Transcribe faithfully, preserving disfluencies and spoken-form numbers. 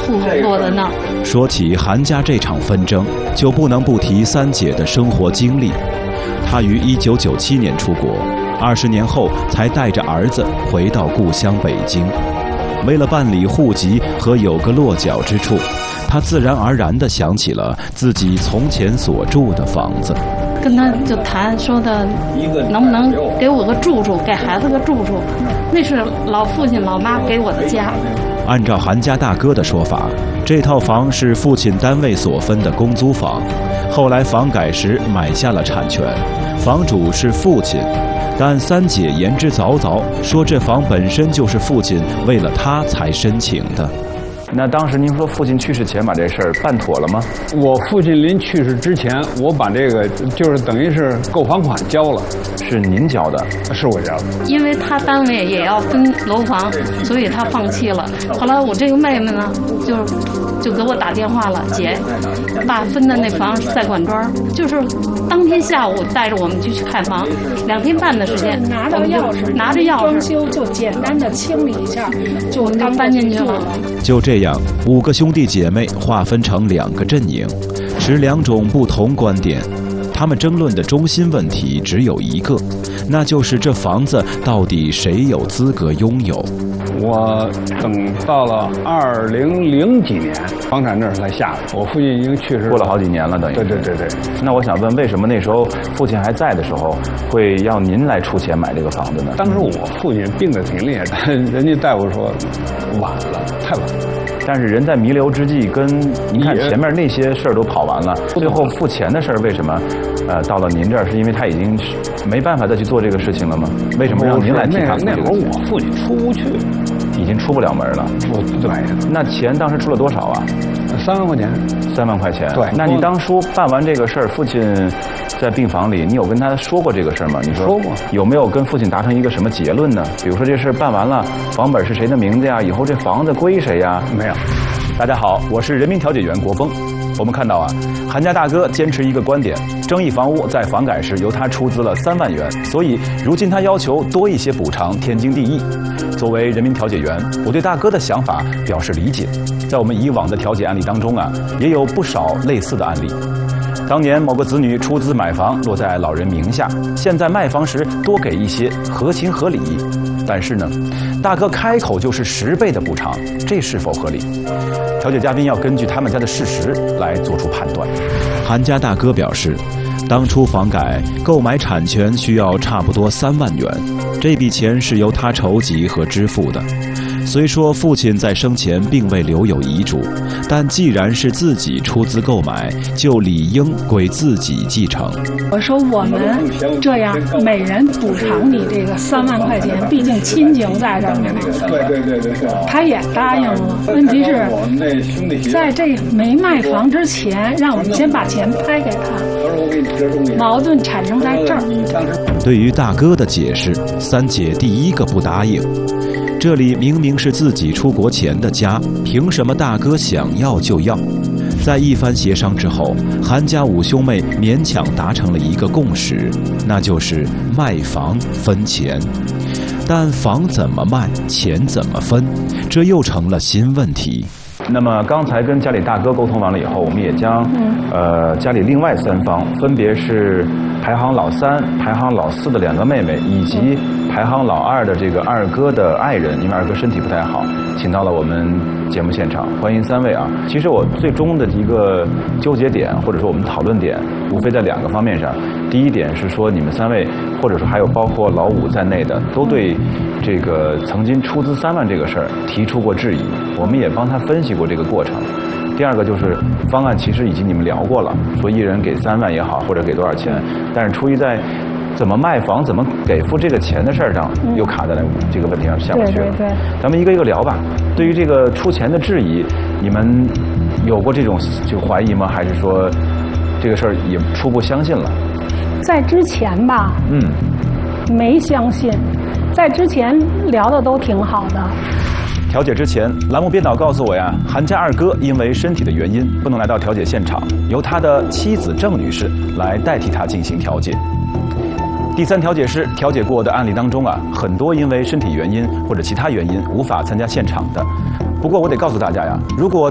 户口落在那儿。 说起韩家这场纷争，就不能不提三姐的生活经历。她于一九九七年出国，二十年后才带着儿子回到故乡北京。为了办理户籍和有个落脚之处，她自然而然地想起了自己从前所住的房子。 跟他就谈说的，能不能给我个住处，给孩子个住处？那是老父亲老妈给我的家。 按照韩家大哥的说法，这套房是父亲单位所分的公租房，后来房改时买下了产权，房主是父亲。但三姐言之凿凿，说这房本身就是父亲为了他才申请的。 那当时您说父亲去世前把这事儿办妥了吗？ 我父亲临去世之前，我把这个就是等于是购房款交了。 是您交的？ 是我交的。 因为他单位也要分楼房，所以他放弃了。后来我这个妹妹呢，就就给我打电话了，姐，爸分的那房是在管庄，就是当天下午带着我们就去看房，两天半的时间， 拿到钥匙， 拿着钥匙， 装修就简单的清理一下，就刚搬进去了。 就这样，五个兄弟姐妹划分成两个阵营，持两种不同观点。他们争论的中心问题只有一个，那就是这房子到底谁有资格拥有。 我等到了二零零几年，房产证才下的。我父亲已经去世过了好几年了，等于。 对对对对。 那我想问，为什么那时候父亲还在的时候，会要您来出钱买这个房子呢？ 当时我父亲病得挺厉害，但人家大夫说晚了，太晚了。 但是人在弥留之际，跟您看前面那些事儿都跑完了，最后付钱的事儿为什么，呃，到了您这儿，是因为他已经没办法再去做这个事情了吗？为什么让您来替他付这个钱？ 那会儿我父亲出不去， 已经出不了门了。 对， 那钱当时出了多少啊？ 三万块钱。 三万块钱。 对。 那你当初办完这个事儿，父亲在病房里，你有跟他说过这个事儿吗？你说说过。 有没有跟父亲达成一个什么结论呢？比如说这事儿办完了，房本是谁的名字呀？以后这房子归谁呀？ 没有。 大家好，我是人民调解员国峰。我们看到啊，韩家大哥坚持一个观点，争议房屋在房改时由他出资了三万元，所以如今他要求多一些补偿，天经地义。作为人民调解员，我对大哥的想法表示理解。在我们以往的调解案例当中啊，也有不少类似的案例。当年某个子女出资买房落在老人名下，现在卖房时多给一些，合情合理。但是呢，大哥开口就是十倍的补偿，这是否合理？调解嘉宾要根据他们家的事实来做出判断。 韩家大哥表示，当初房改购买产权需要差不多三万元，这笔钱是由他筹集和支付的。虽说父亲在生前并未留有遗嘱，但既然是自己出资购买，就理应归自己继承。 我说我们这样每人补偿你这个三万块钱，毕竟亲情在这儿呢。 对对对对。 他也答应了。问题是，在这没卖房之前，让我们先把钱拍给他。矛盾产生在这儿。 对于大哥的解释，三姐第一个不答应。这里明明是自己出国前的家，凭什么大哥想要就要？在一番协商之后，韩家五兄妹勉强达成了一个共识，那就是卖房分钱。但房怎么卖，钱怎么分，这又成了新问题。 那么刚才跟家里大哥沟通完了以后，我们也将呃家里另外三方，分别是排行老三、排行老四的两个妹妹，以及排行老二的这个二哥的爱人，因为二哥身体不太好，请到了我们节目现场。欢迎三位啊！其实我最终的一个纠结点，或者说我们讨论点，无非在两个方面上。第一点是说，你们三位，或者说还有包括老五在内的，都对这个曾经出资三万这个事儿提出过质疑，我们也帮他分析过这个过程。第二个就是方案其实已经你们聊过了，说一人给三万也好，或者给多少钱，但是出于在怎么卖房、怎么给付这个钱的事儿上，又卡在了这个问题上下不去了。 对对对， 咱们一个一个聊吧。对于这个出钱的质疑，你们有过这种就怀疑吗？还是说这个事儿也初步相信了？ 在之前吧， 嗯， 没相信，在之前聊的都挺好的。 调解之前，栏目编导告诉我呀，韩家二哥因为身体的原因不能来到调解现场，由他的妻子郑女士来代替他进行调解。第三调解室调解过的案例当中啊，很多因为身体原因或者其他原因无法参加现场的。不过我得告诉大家呀，如果